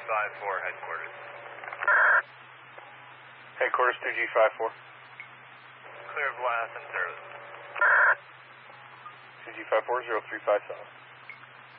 2G54 headquarters. Headquarters 2G54. Clear blast and service. 2G54 0357.